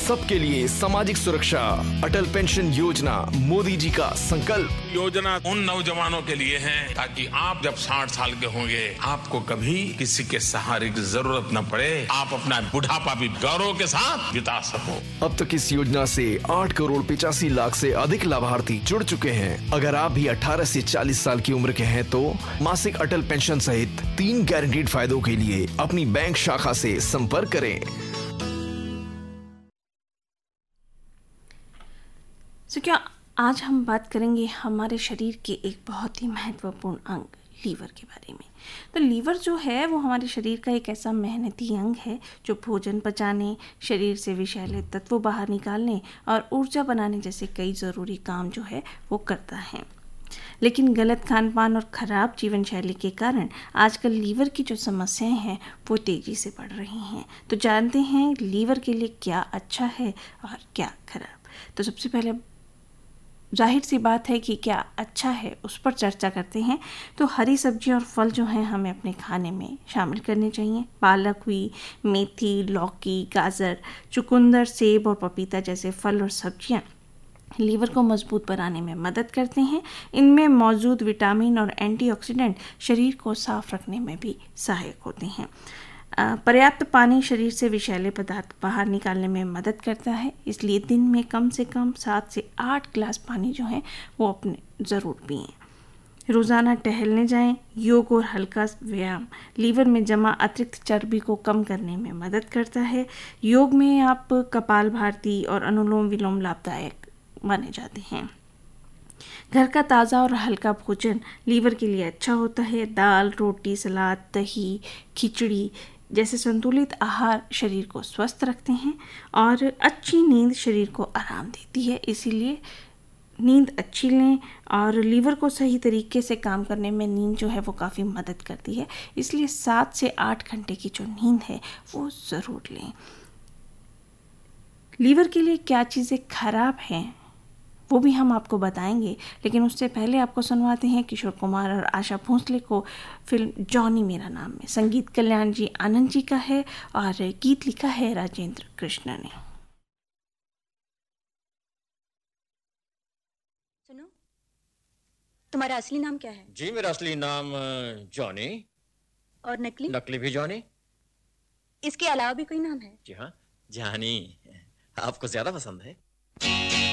सबके लिए सामाजिक सुरक्षा, अटल पेंशन योजना मोदी जी का संकल्प। योजना उन नौजवानों के लिए है ताकि आप जब 60 साल के होंगे आपको कभी किसी के सहारे की जरूरत न पड़े, आप अपना बुढ़ापा भी गौरव के साथ बिता सको। अब तक इस योजना से 8 करोड़ 85 लाख से अधिक लाभार्थी जुड़ चुके हैं। अगर आप भी 18 से 40 साल की उम्र के हैं तो मासिक अटल पेंशन सहित 3 गारंटीड फायदों के लिए अपनी बैंक शाखा से संपर्क करें। क्या आज हम बात करेंगे हमारे शरीर के एक बहुत ही महत्वपूर्ण अंग लीवर के बारे में। तो लीवर जो है वो हमारे शरीर का एक ऐसा मेहनती अंग है जो भोजन पचाने, शरीर से विषैले तत्वों बाहर निकालने और ऊर्जा बनाने जैसे कई ज़रूरी काम जो है वो करता है। लेकिन गलत खान पान और ख़राब जीवन शैली के कारण आजकल लीवर की जो समस्याएं हैं वो तेज़ी से बढ़ रही हैं। तो जानते हैं लीवर के लिए क्या अच्छा है और क्या खराब। तो सबसे पहले जाहिर सी बात है कि क्या अच्छा है उस पर चर्चा करते हैं। तो हरी सब्जी और फल जो हैं हमें अपने खाने में शामिल करने चाहिए। पालक हुई, मेथी, लौकी, गाजर, चुकंदर, सेब और पपीता जैसे फल और सब्जियां लीवर को मजबूत बनाने में मदद करते हैं। इनमें मौजूद विटामिन और एंटीऑक्सीडेंट शरीर को साफ रखने में भी सहायक होते हैं। पर्याप्त पानी शरीर से विषैले पदार्थ बाहर निकालने में मदद करता है, इसलिए दिन में कम से कम 7 से 8 गिलास पानी जो है वो अपने ज़रूर पिएं। रोज़ाना टहलने जाएं। योग और हल्का व्यायाम लीवर में जमा अतिरिक्त चर्बी को कम करने में मदद करता है। योग में आप कपालभाति और अनुलोम विलोम लाभदायक माने जाते हैं। घर का ताज़ा और हल्का भोजन लीवर के लिए अच्छा होता है। दाल, रोटी, सलाद, दही, खिचड़ी जैसे संतुलित आहार शरीर को स्वस्थ रखते हैं और अच्छी नींद शरीर को आराम देती है। इसीलिए नींद अच्छी लें और लीवर को सही तरीके से काम करने में नींद जो है वो काफ़ी मदद करती है। इसलिए 7 से 8 घंटे की जो नींद है वो ज़रूर लें। लीवर के लिए क्या चीज़ें खराब हैं वो भी हम आपको बताएंगे, लेकिन उससे पहले आपको सुनवाते हैं किशोर कुमार और आशा भोसले को फिल्म जॉनी मेरा नाम में। संगीत कल्याण जी आनंद जी का है और गीत लिखा है राजेंद्र कृष्ण ने। सुनो, तुम्हारा असली नाम क्या है? जी मेरा असली नाम जॉनी। और नकली? नकली भी जॉनी। इसके अलावा भी कोई नाम है? जी हाँ, जॉनी। आपको ज्यादा पसंद है?